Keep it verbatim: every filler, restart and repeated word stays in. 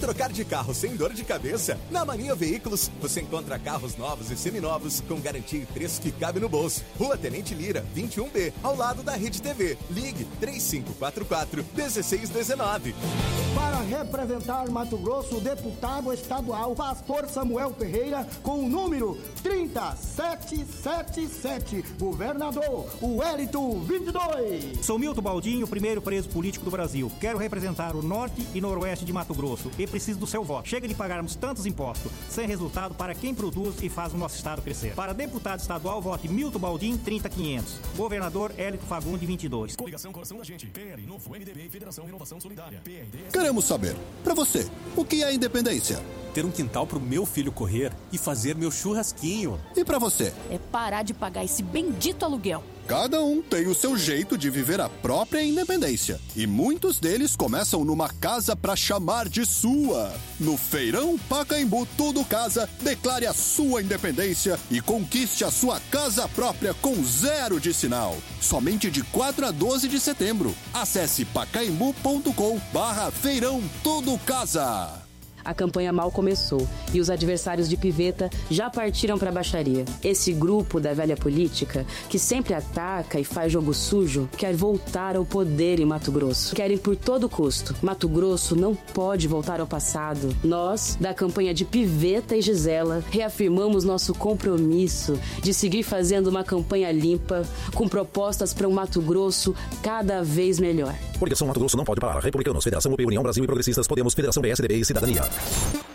trocar de carro sem dor de cabeça? Na Mania Veículos, você encontra carros novos e seminovos com garantia e preço que cabe no bolso. Rua Tenente Lira, vinte e um B, ao lado da Rede T V. Ligue três cinco quatro quatro, um seis um nove. Para representar Mato Grosso, o deputado estadual Pastor Samuel Ferreira, com o número trinta sete setenta e sete. Governador Wellington vinte e dois. Sou Milton Baldinho, o primeiro preso político do Brasil. Quero representar o norte e noroeste de Mato Grosso e preciso do seu voto. Chega de pagarmos tantos impostos, sem resultado para quem produz e faz o nosso estado crescer. Para deputado estadual, vote Milton Baldinho, trinta quinhentos. Governador Hélito Fagundes, vinte e dois. Coligação Coração da Gente, P L, Novo M D B e Federação Renovação Solidária. P R D. Queremos saber, pra você, o que é independência? Ter um quintal pro meu filho correr e fazer meu churrasquinho. E pra você? É parar de pagar esse bendito aluguel. Cada um tem o seu jeito de viver a própria independência. E muitos deles começam numa casa pra chamar de sua. No Feirão Pacaembu Tudo Casa, declare a sua independência e conquiste a sua casa própria com zero de sinal. Somente de quatro a doze de setembro. Acesse pacaembu ponto com barra Feirão Tudo Casa. A campanha mal começou e os adversários de Piveta já partiram para a baixaria. Esse grupo da velha política, que sempre ataca e faz jogo sujo, quer voltar ao poder em Mato Grosso. Querem por todo custo. Mato Grosso não pode voltar ao passado. Nós, da campanha de Piveta e Gisela, reafirmamos nosso compromisso de seguir fazendo uma campanha limpa, com propostas para um Mato Grosso cada vez melhor. Coligação Mato Grosso não pode parar. Republicanos, Federação U P, União Brasil e Progressistas, Podemos, Federação P S D B e Cidadania.